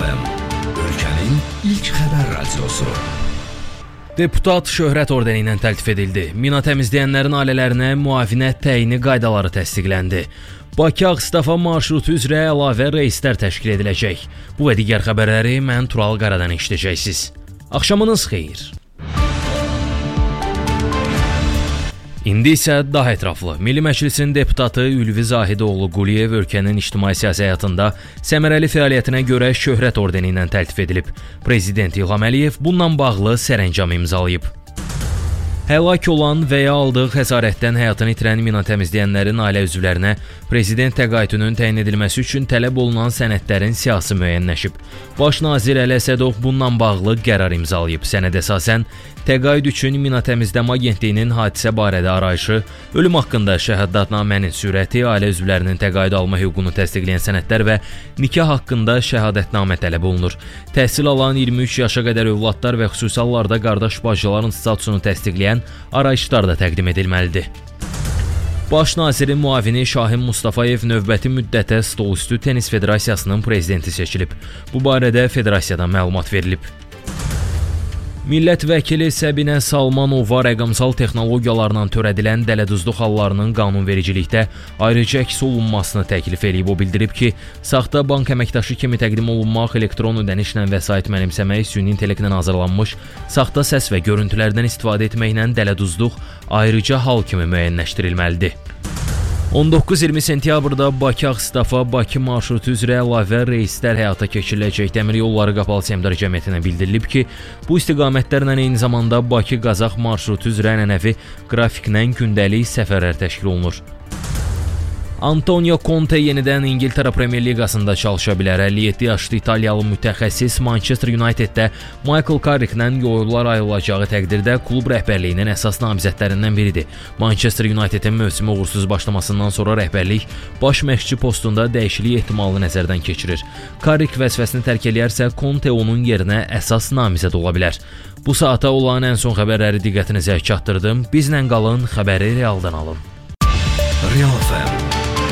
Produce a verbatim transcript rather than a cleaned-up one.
F M, ölkənin ilk xəbər radiosu. Deputat şöhrət ordeni ilə təltif edildi. Mina təmizləyənlərin ailələrinə müavinət təyini qaydaları təsdiqləndi. Bakı-Ağstafa marşrutu üzrə əlavə reyslər təşkil ediləcək. Bu və digər xəbərləri mən Tural Qaradan eşidəcəksiniz. Axşamınız xeyir. İndi isə daha ətraflı. Milli Məclisin deputatı Ülvi Zahidoğlu Quliyev ölkənin ictimai-siyasi həyatında səmərəli fəaliyyətinə görə şöhrət ordeni ilə təltif edilib. Prezident İlham Əliyev bununla bağlı sərəncam imzalayıb. Həlak olan və ya aldığı xəsarətdən həyatını itirən mina təmizləyənlərin ailə üzvlərinə prezident təqaüdünün təyin edilməsi üçün tələb olunan sənədlərin siyahısı müəyyənləşib. Baş nazir Əli Əsədov bununla bağlı qərar imzalayıb. Sənəd əsasən təqaüd üçün Mina Təmizləmə Agentliyinin hadisə barədə arayışı, ölüm haqqında şəhadətnamənin sürəti, ailə üzvlərinin təqaüd alma hüququnu təsdiqləyən sənədlər və nikah haqqında şəhadətnamə tələb olunur. Təhsil alan iyirmi üç yaşa qədər övladlar və xüsusi hallarda qardaş bacıların statusunu təsdiqləyən arayışlar da təqdim edilməlidir. Baş nazirin müavini Şahin Mustafayev növbəti müddətə Stolüstü Tenis Federasiyasının prezidenti seçilib. Bu barədə federasiyadan məlumat verilib. Millət vəkili Səbinə Salmanova rəqəmsal texnologiyalarla törədilən dələduzluq hallarının qanunvericilikdə ayrıca əks olunmasını təklif edib. O bildirib ki, saxta bank əməkdaşı kimi təqdim olunmaq, elektron ödənişlə vəsait mənimsəmək, süni intellektlə hazırlanmış saxta səs və görüntülərdən istifadə etməklə dələduzluq ayrıca hal kimi müəyyənləşdirilməlidir. on doqquz iyirmi sentyabrda Bakı-Ağstafa Bakı marşrutu üzrə əlavə reyslər həyata keçiriləcək. Dəmir Yolları Qapalı Səhmdar Cəmiyyətinə bildirilib ki, bu istiqamətlərlə eyni zamanda Bakı-Qazax marşrutu üzrə ənənəvi qrafiklə gündəlik səfərlər təşkil olunur. Antonio Conte yenidən İngiltərə Premyer Liqasında çalışa bilər. əlli yeddi yaşlı İtaliyalı mütəxəssis Manchester Uniteddə Michael Carricklə yollar ayrılacağı təqdirdə klub rəhbərliyinin əsas namizədlərindən biridir. Manchester Unitedin mövsümü uğursuz başlamasından sonra rəhbərlik baş məşqçi postunda dəyişiklik ehtimalını nəzərdən keçirir. Carrick vəzifəsini tərk edərsə, Conte onun yerinə əsas namizəd ola bilər. Bu saata olan ən son xəbərləri diqqətinizə çatdırdım. Bizlə qalın, xəbəri realdan alın. Real F M